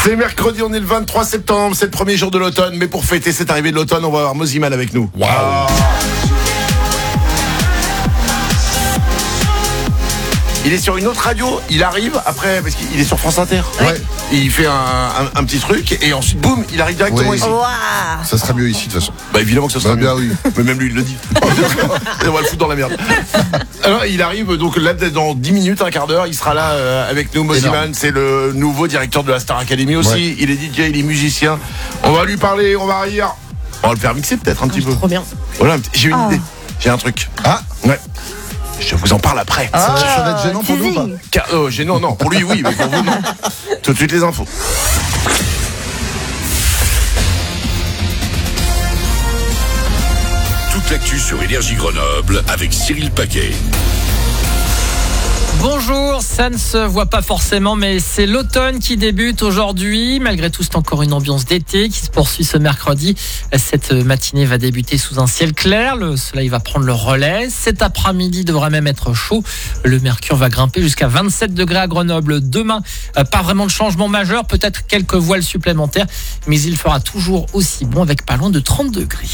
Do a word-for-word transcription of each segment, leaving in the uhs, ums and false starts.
C'est mercredi, on est le vingt-trois septembre, c'est le premier jour de l'automne, mais pour fêter cette arrivée de l'automne, on va avoir Moziman avec nous. Waouh. Il est sur une autre radio, il arrive après, parce qu'il est sur France Inter. Ouais. Et il fait un, un, un petit truc, et ensuite, boum, il arrive directement Ouais. ici. Wow. Ça sera mieux ici de toute façon. Bah évidemment que ça sera Bah, bien mieux. oui. Mais même lui il le dit. On va le foutre dans la merde. Alors il arrive donc là dans dix minutes, un quart d'heure, il sera là euh, avec nous. Moziman, c'est le nouveau directeur de la Star Academy aussi. Ouais. Il est D J, il est musicien. On va lui parler, on va rire. On va le faire mixer peut-être un petit peu. Trop bien. Voilà, un petit- j'ai une Oh. idée. J'ai un truc. Ah, Ouais. Je vous en parle après. ça, va, ça va être gênant pour nous ou pas? Car, euh, gênant, non. Pour lui, oui, mais pour vous, non. Tout de suite, les infos. Toute l'actu sur Énergie Grenoble avec Cyril Paquet. Bonjour, ça ne se voit pas forcément, mais c'est l'automne qui débute aujourd'hui. Malgré tout, c'est encore une ambiance d'été qui se poursuit ce mercredi. Cette matinée va débuter sous un ciel clair. Le soleil va prendre le relais. Cet après-midi devrait même être chaud. Le mercure va grimper jusqu'à vingt-sept degrés à Grenoble. Demain, pas vraiment de changement majeur, peut-être quelques voiles supplémentaires, mais il fera toujours aussi bon avec pas loin de trente degrés.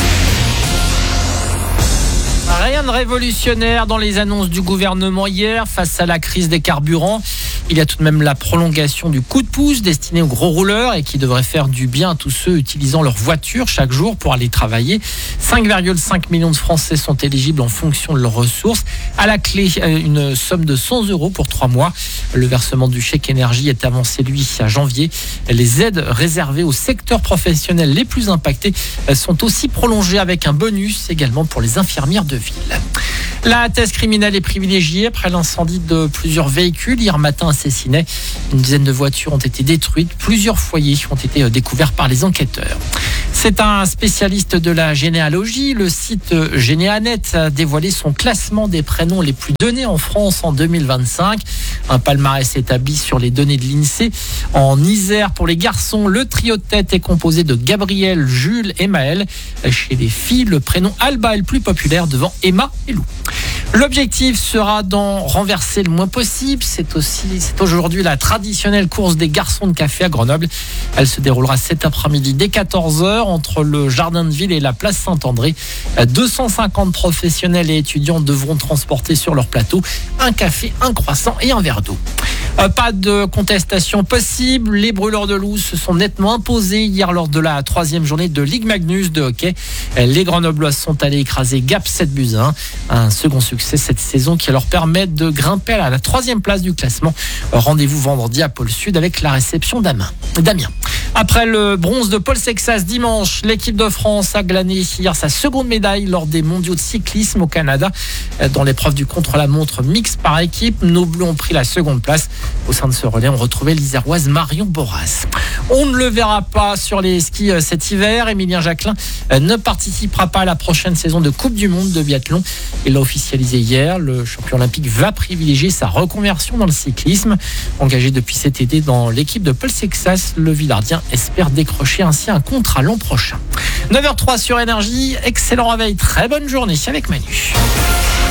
Rien de révolutionnaire dans les annonces du gouvernement hier face à la crise des carburants. Il y a tout de même la prolongation du coup de pouce destiné aux gros rouleurs et qui devrait faire du bien à tous ceux utilisant leur voiture chaque jour pour aller travailler. cinq virgule cinq millions de Français sont éligibles en fonction de leurs ressources. À la clé, une somme de cent euros pour trois mois. Le versement du chèque énergie est avancé, lui, à janvier. Les aides réservées aux secteurs professionnels les plus impactés sont aussi prolongées avec un bonus également pour les infirmières de ville. La thèse criminelle est privilégiée après l'incendie de plusieurs véhicules hier matin à Cessinay. Une dizaine de voitures ont été détruites. Plusieurs foyers ont été découverts par les enquêteurs. C'est un spécialiste de la généalogie. Le site Généanet a dévoilé son classement des prénoms les plus donnés en France en deux mille vingt-cinq. Un palmarès établi sur les données de l'INSEE. En Isère, pour les garçons, le trio de tête est composé de Gabriel, Jules et Maël. Chez les filles, le prénom Alba est le plus populaire devant Emma et Lou. L'objectif sera d'en renverser le moins possible. C'est aussi, c'est aujourd'hui la traditionnelle course des garçons de café à Grenoble. Elle se déroulera cet après-midi dès quatorze heures entre le Jardin de Ville et la place Saint-André. deux cent cinquante professionnels et étudiants devront transporter sur leur plateau un café, un croissant et un verre d'eau. Pas de contestation possible. Les brûleurs de loups se sont nettement imposés hier lors de la troisième journée de Ligue Magnus de hockey. Les Grenoblois sont allés écraser Gap sept buts à un. Un second succès cette saison qui leur permet de grimper à la troisième place du classement. Rendez-vous vendredi à Pôle Sud avec la réception d'Amiens. Après le bronze de Paul Sexas dimanche, l'équipe de France a glané hier sa seconde médaille lors des mondiaux de cyclisme au Canada. Dans l'épreuve du contre-la-montre mixte par équipe, nos Bleus ont pris la seconde place. Au sein de ce relais, on retrouvait l'Iséroise Marion Boras. On ne le verra pas sur les skis cet hiver. Émilien Jacquelin ne participera pas à la prochaine saison de Coupe du Monde de biathlon. Il l'a officialisé hier. Le champion olympique va privilégier sa reconversion dans le cyclisme. Engagé depuis cet été dans l'équipe de Paul Sexas, le Villardien espère décrocher ainsi un contrat l'an prochain. neuf heures zéro trois sur Énergie. Excellent réveil, très bonne journée avec Manu.